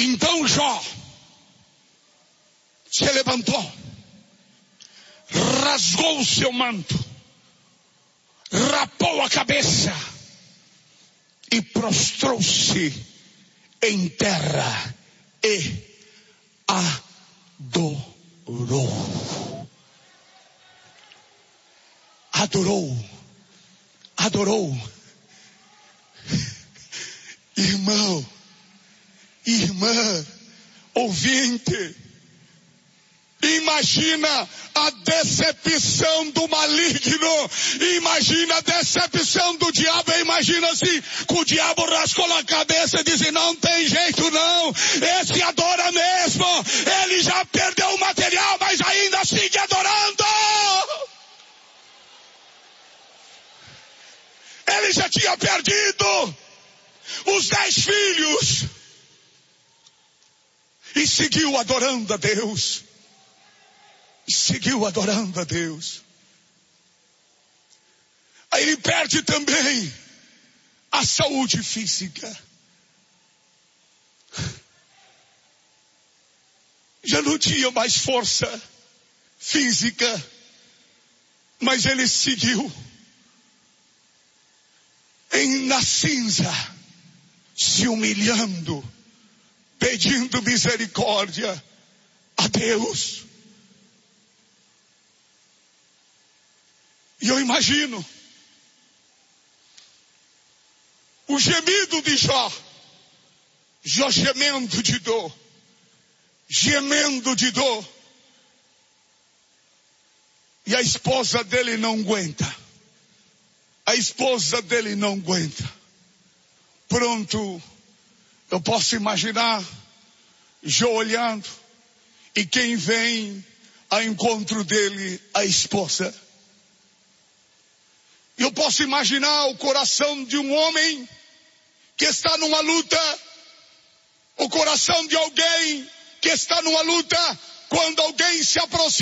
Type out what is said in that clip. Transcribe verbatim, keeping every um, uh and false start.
Então Jó se levantou, rasgou o seu manto, rapou a cabeça e prostrou-se em terra e adorou. Adorou. Adorou. Irmão, irmã, ouvinte, imagina a decepção do maligno, imagina a decepção do diabo. Imagina assim, que o diabo rascou na cabeça e disse: não tem jeito não, esse adora mesmo, ele já perdeu o material, mas ainda sigue adorando. Ele já tinha perdido os dez filhos e seguiu adorando a Deus. Seguiu adorando a Deus. Aí ele perde também a saúde física. Já não tinha mais força física, mas ele seguiu em na cinza, se humilhando, pedindo misericórdia a Deus. E eu imagino o gemido de Jó, Jó gemendo de dor, gemendo de dor, e a esposa dele não aguenta, a esposa dele não aguenta. Pronto, eu posso imaginar Jó olhando, e quem vem ao encontro dele, a esposa. Eu posso imaginar o coração de um homem que está numa luta, o coração de alguém que está numa luta, quando alguém se aproxima